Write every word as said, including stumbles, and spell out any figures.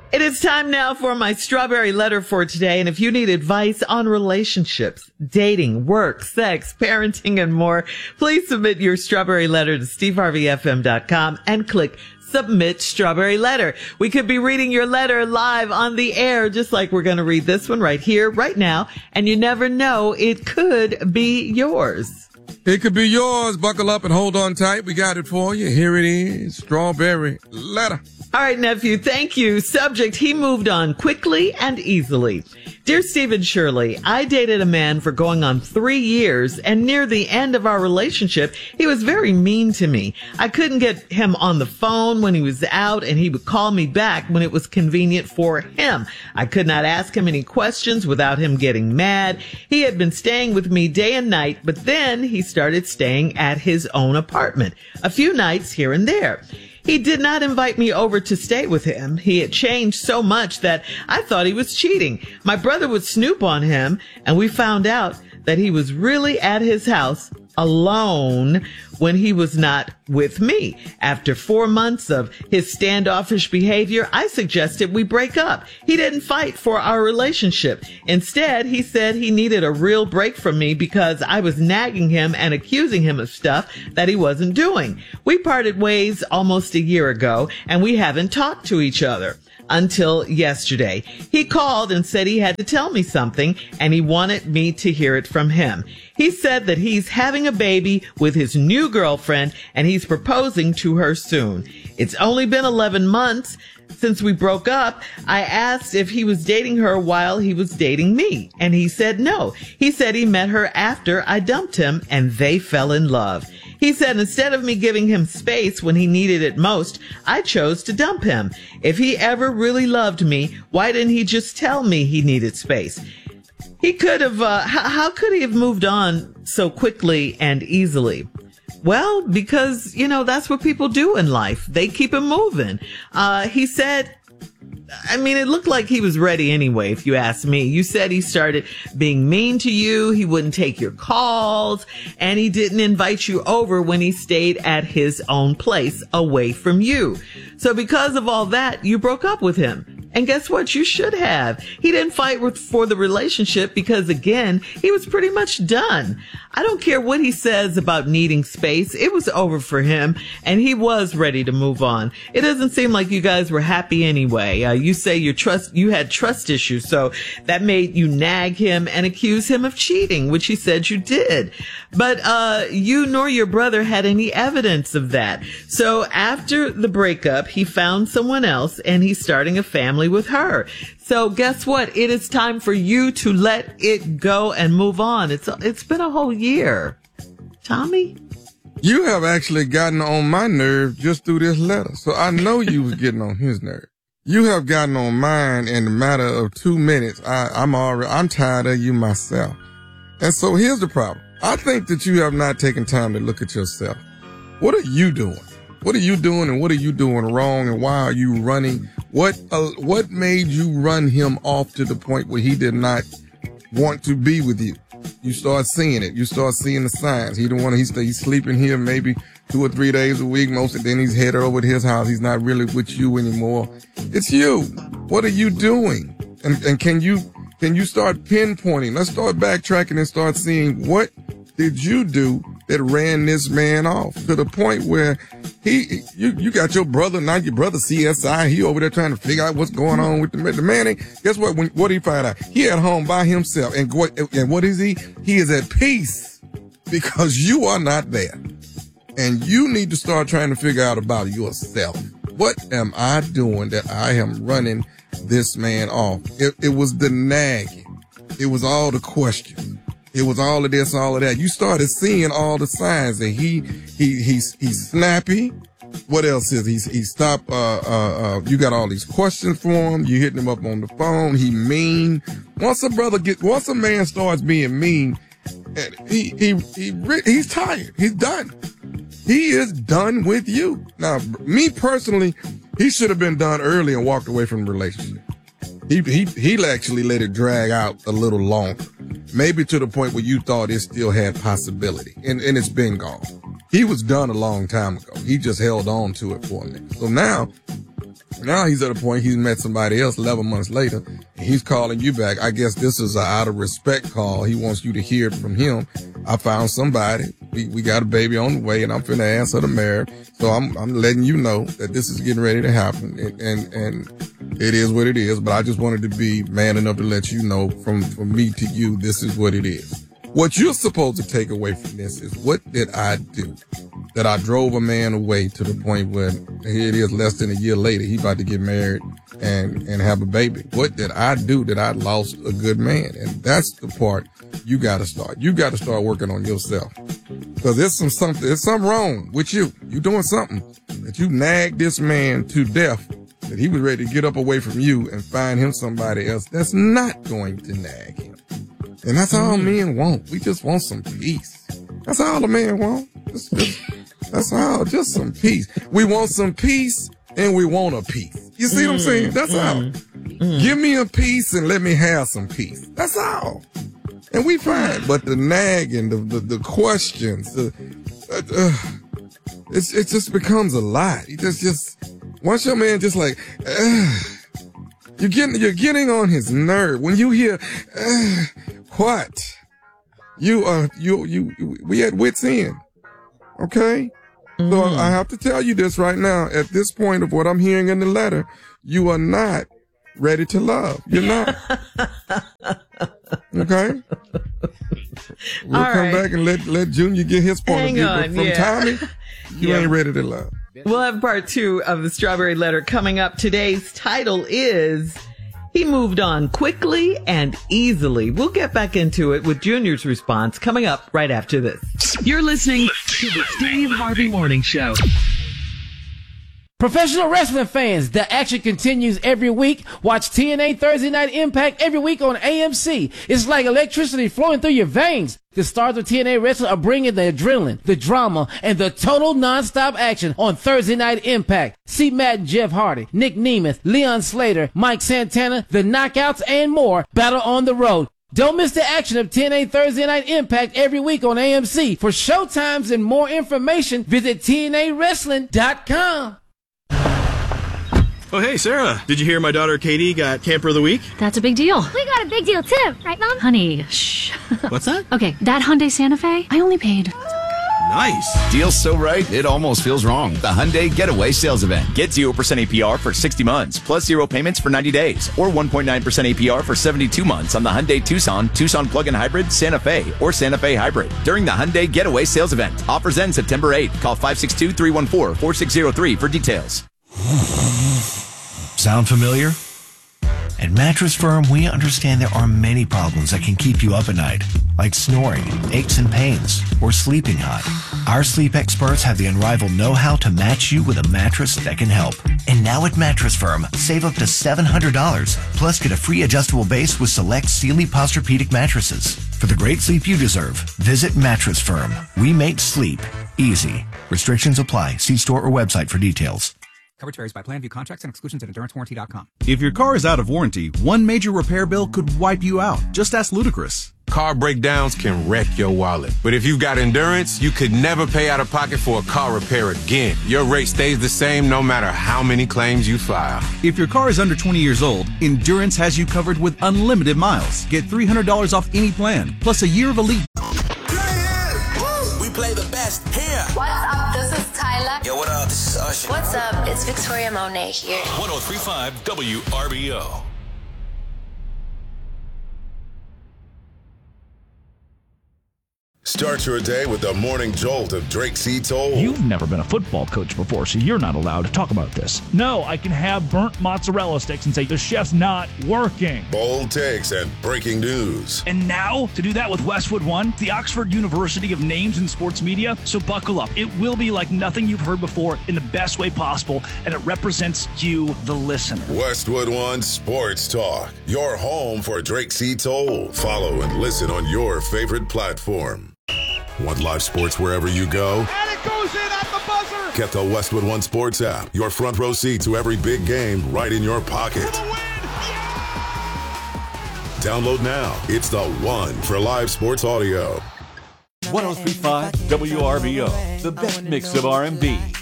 It is time now for my strawberry letter for today. And if you need advice on relationships, dating, work, sex, parenting, and more, please submit your strawberry letter to steve harvey f m dot com and click Submit Strawberry Letter. We could be reading your letter live on the air, just like we're going to read this one right here, right now. And you never know, it could be yours. It could be yours. Buckle up and hold on tight. We got it for you. Here it is. Strawberry Letter. All right, nephew, thank you. Subject, he moved on quickly and easily. Dear Stephen Shirley, I dated a man for going on three years, and near the end of our relationship, he was very mean to me. I couldn't get him on the phone when he was out, and he would call me back when it was convenient for him. I could not ask him any questions without him getting mad. He had been staying with me day and night, but then he started staying at his own apartment, a few nights here and there. He did not invite me over to stay with him. He had changed so much that I thought he was cheating. My brother would snoop on him, and we found out that he was really at his house alone when he was not with me. After four months of his standoffish behavior, I suggested we break up. He didn't fight for our relationship. Instead, he said he needed a real break from me because I was nagging him and accusing him of stuff that he wasn't doing. We parted ways almost a year ago, and we haven't talked to each other until yesterday. He called and said he had to tell me something, and he wanted me to hear it from him. He said that he's having a baby with his new girlfriend, and he's proposing to her soon. It's only been eleven months since we broke up. I asked if he was dating her while he was dating me, and he said no. He said he met her after I dumped him, and they fell in love. He said instead of me giving him space when he needed it most, I chose to dump him. If he ever really loved me, why didn't he just tell me he needed space? He could have, uh, h- how could he have moved on so quickly and easily? Well, because, you know, that's what people do in life. They keep it moving. Uh, he said, I mean, it looked like he was ready anyway, if you ask me. You said he started being mean to you, he wouldn't take your calls, and he didn't invite you over when he stayed at his own place away from you. So because of all that, you broke up with him. And guess what? You should have. He didn't fight with, for the relationship because, again, he was pretty much done. I don't care what he says about needing space. It was over for him, and he was ready to move on. It doesn't seem like you guys were happy anyway. Uh, you say your trust, you had trust issues, so that made you nag him and accuse him of cheating, which he said you did. But uh you nor your brother had any evidence of that. So after the breakup, he found someone else, and he's starting a family with her. So guess what? It is time for you to let it go and move on. It's it's been a whole year. Tommy? You have actually gotten on my nerve just through this letter. So I know you was getting on his nerve. You have gotten on mine in a matter of two minutes. I, I'm already, I'm tired of you myself. And so here's the problem. I think that you have not taken time to look at yourself. What are you doing? What are you doing, and what are you doing wrong, and why are you running? What uh, what made you run him off to the point where he did not want to be with you? You start seeing it. You start seeing the signs. He don't want to. He's, he's sleeping here maybe two or three days a week. Most of then he's headed over to his house. He's not really with you anymore. It's you. What are you doing? And and can you can you start pinpointing? Let's start backtracking and start seeing what did you do that ran this man off to the point where he, you, you got your brother, now your brother C S I, he over there trying to figure out what's going on with the man. The man ain't, guess what, when, what did he find out? He at home by himself, and what, and what is he? He is at peace because you are not there. And you need to start trying to figure out about yourself. What am I doing that I am running this man off? It, it was the nagging. It was all the questions. It was all of this, all of that. You started seeing all the signs that he, he, he's, he's snappy. What else is he? He stopped, uh, uh, uh, you got all these questions for him. You hitting him up on the phone. He mean. Once a brother get, once a man starts being mean, he, he, he, he's tired. He's done. He is done with you. Now, me personally, he should have been done early and walked away from the relationship. He, he, he actually let it drag out a little longer. Maybe to the point where you thought it still had possibility, and, and it's been gone. He was done a long time ago. He just held on to it for a minute. So now Now he's at a point he's met somebody else eleven months later, and he's calling you back. I guess this is a out of respect call. He wants you to hear it from him. I found somebody. We, we got a baby on the way, and I'm finna ask her to marry. So I'm, I'm letting you know that this is getting ready to happen, and, and, and it is what it is. But I just wanted to be man enough to let you know from, from me to you, this is what it is. What you're supposed to take away from this is, what did I do that I drove a man away to the point where here it is less than a year later, he about to get married and, and have a baby. What did I do that I lost a good man? And that's the part you got to start. You got to start working on yourself, because there's some something, there's something wrong with you. You doing something that you nagged this man to death, that he was ready to get up away from you and find him somebody else that's not going to nag him. And that's all men want. We just want some peace. That's all the man want. Just, just, that's all, just some peace. We want some peace, and we want a peace. You see mm, what I'm saying? That's mm, all. Mm. Give me a peace and let me have some peace. That's all. And we fine. But the nagging, the the, the questions, the, uh, uh, it's, it just becomes a lot. You just, just, once your man just like, uh, you're getting, you're getting on his nerve. When you hear, uh, what? You are, you, you, we at wit's end. Okay? Mm. So I have to tell you this right now. At this point of what I'm hearing in the letter, you are not ready to love. You're not. Okay? We'll All come right. back and let, let Junior get his point Hang of view. On, but from yeah. Tommy, you yeah. ain't ready to love. We'll have part two of the Strawberry Letter coming up. Today's title is He Moved On Quickly and Easily. We'll get back into it with Junior's response coming up right after this. You're listening to the Steve Harvey Morning Show. Professional wrestling fans, the action continues every week. Watch T N A Thursday Night Impact every week on A M C. It's like electricity flowing through your veins. The stars of T N A Wrestling are bringing the adrenaline, the drama, and the total non-stop action on Thursday Night Impact. See Matt and Jeff Hardy, Nick Nemeth, Leon Slater, Mike Santana, the Knockouts, and more battle on the road. Don't miss the action of T N A Thursday Night Impact every week on A M C. For showtimes and more information, visit T N A wrestling dot com. Oh, hey, Sarah. Did you hear my daughter Katie got Camper of the Week? That's a big deal. We got a big deal, too. Right, Mom? Honey, shh. What's that? Okay, that Hyundai Santa Fe, I only paid. Nice. Deal's so right, it almost feels wrong. The Hyundai Getaway Sales Event. Get zero percent A P R for sixty months, plus zero payments for ninety days, or one point nine percent A P R for seventy-two months on the Hyundai Tucson, Tucson Plug-in Hybrid, Santa Fe, or Santa Fe Hybrid during the Hyundai Getaway Sales Event. Offers end September eighth. Call five six two, three one four, four six zero three for details. Sound familiar? At Mattress Firm, we understand there are many problems that can keep you up at night, like snoring, aches and pains, or sleeping hot. Our sleep experts have the unrivaled know-how to match you with a mattress that can help. And now at Mattress Firm, save up to seven hundred dollars, plus get a free adjustable base with select Sealy Posturepedic mattresses. For the great sleep you deserve, visit Mattress Firm. We make sleep easy. Restrictions apply. See store or website for details. Coverage varies by plan. View contracts and exclusions at endurance warranty dot com. If your car is out of warranty, one major repair bill could wipe you out. Just ask Ludacris. Car breakdowns can wreck your wallet. But if you've got Endurance, you could never pay out of pocket for a car repair again. Your rate stays the same no matter how many claims you file. If your car is under twenty years old, Endurance has you covered with unlimited miles. Get three hundred dollars off any plan, plus a year of Elite. We play the best here. What's up? This is Tyler. Yo, what up? This is Usher. What's up? It's Victoria Monet here. one oh three point five W R B O. Start your day with the morning jolt of Drake C. Toll. You've never been a football coach before, so you're not allowed to talk about this. No, I can have burnt mozzarella sticks and say the chef's not working. Bold takes and breaking news. And now, to do that with Westwood One, the Oxford University of Names in Sports Media. So buckle up. It will be like nothing you've heard before in the best way possible, and it represents you, the listener. Westwood One Sports Talk, your home for Drake C. Toll. Follow and listen on your favorite platform. Want live sports wherever you go? And it goes in at the buzzer! Get the Westwood One Sports app. Your front row seat to every big game right in your pocket. For the win! Yeah! Download now. It's the one for live sports audio. one oh three point five W R B O, the best mix of R and B,